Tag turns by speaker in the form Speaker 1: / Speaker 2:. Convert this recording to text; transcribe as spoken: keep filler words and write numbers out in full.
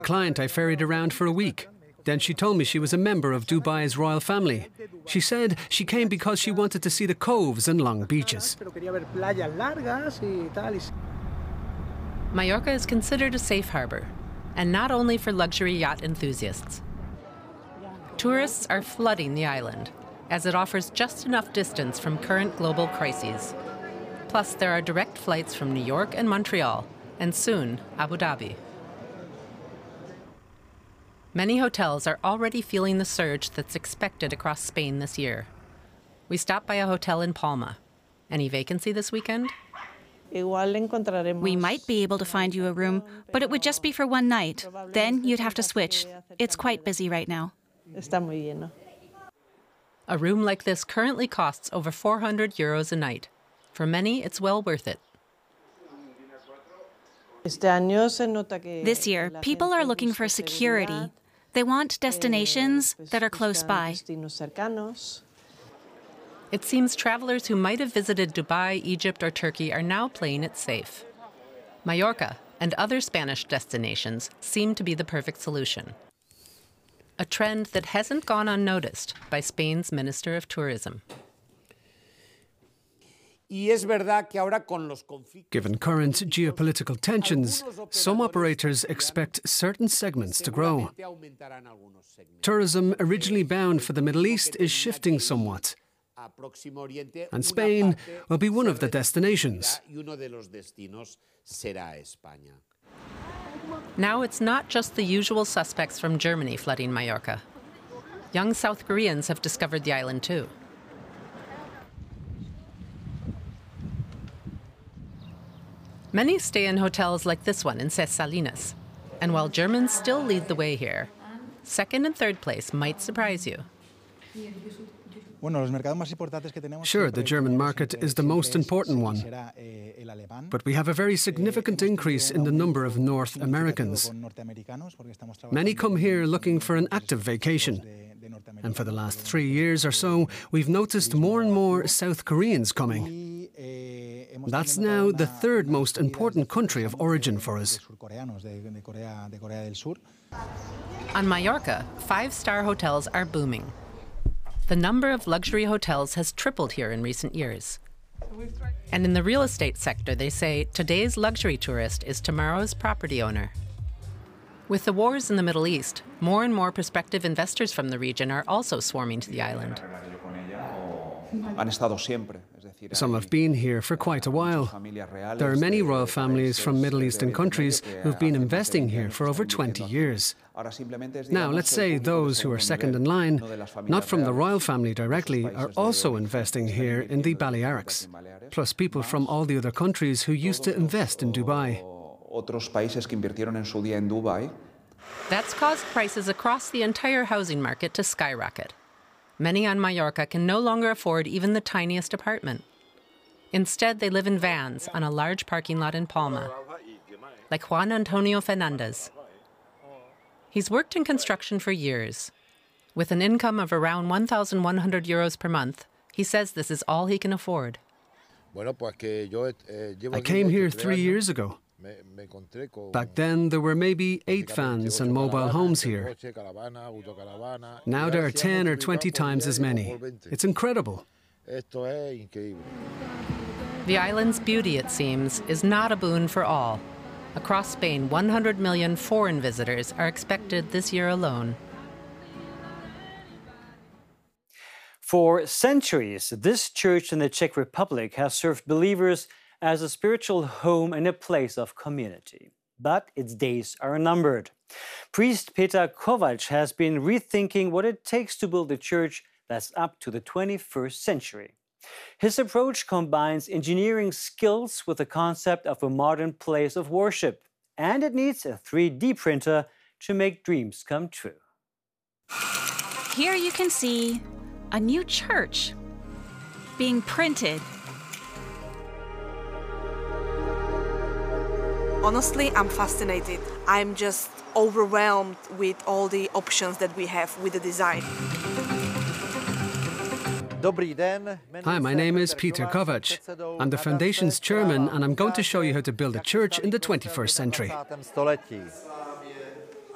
Speaker 1: Client I ferried around for a week. Then she told me she was a member of Dubai's royal family. She said she came because she wanted to see the coves and long beaches.
Speaker 2: Mallorca is considered a safe harbor, and not only for luxury yacht enthusiasts. Tourists are flooding the island, as it offers just enough distance from current global crises. Plus, there are direct flights from New York and Montreal, and soon Abu Dhabi. Many hotels are already feeling the surge that's expected across Spain this year. We stopped by a hotel in Palma. Any vacancy this weekend?
Speaker 3: We might be able to find you a room, but it would just be for one night. Then you'd have to switch. It's quite busy right now.
Speaker 2: A room like this currently costs over four hundred euros a night. For many, it's well worth it.
Speaker 3: This year, people are looking for security. They want destinations that are close by.
Speaker 2: It seems travelers who might have visited Dubai, Egypt, or Turkey are now playing it safe. Mallorca and other Spanish destinations seem to be the perfect solution. A trend that hasn't gone unnoticed by Spain's Minister of Tourism.
Speaker 1: Given current geopolitical tensions, some operators expect certain segments to grow. Tourism originally bound for the Middle East is shifting somewhat, and Spain will be one of the destinations.
Speaker 2: Now it's not just the usual suspects from Germany flooding Mallorca. Young South Koreans have discovered the island too. Many stay in hotels like this one in Ses Salines. And while Germans still lead the way here, second and third place might surprise you.
Speaker 1: Sure, the German market is the most important one. But we have a very significant increase in the number of North Americans. Many come here looking for an active vacation. And for the last three years or so, we've noticed more and more South Koreans coming. That's now the third most important country of origin for us.
Speaker 2: On Mallorca, five-star hotels are booming. The number of luxury hotels has tripled here in recent years. And in the real estate sector, they say today's luxury tourist is tomorrow's property owner. With the wars in the Middle East, more and more prospective investors from the region are also swarming to the island.
Speaker 1: Some have been here for quite a while. There are many royal families from Middle Eastern countries who've been investing here for over twenty years. Now, let's say those who are second in line, not from the royal family directly, are also investing here in the Balearics, plus people from all the other countries who used to invest in Dubai.
Speaker 2: That's caused prices across the entire housing market to skyrocket. Many on Mallorca can no longer afford even the tiniest apartment. Instead, they live in vans on a large parking lot in Palma, like Juan Antonio Fernandez. He's worked in construction for years. With an income of around one thousand one hundred euros per month, he says this is all he can afford.
Speaker 1: I came here three years ago. Back then, there were maybe eight vans and mobile homes here. Now there are ten or twenty times as many. It's incredible.
Speaker 2: The island's beauty, it seems, is not a boon for all. Across Spain, one hundred million foreign visitors are expected this year alone.
Speaker 4: For centuries, this church in the Czech Republic has served believers as a spiritual home and a place of community. But its days are numbered. Priest Peter Kovac has been rethinking what it takes to build a church that's up to the twenty-first century. His approach combines engineering skills with the concept of a modern place of worship, and it needs a three D printer to make dreams come true.
Speaker 3: Here you can see a new church being printed.
Speaker 5: Honestly, I'm fascinated. I'm just overwhelmed with all the options that we have with the design.
Speaker 1: Hi, my name is Peter Kovac. I'm the Foundation's chairman, and I'm going to show you how to build a church in the twenty-first century.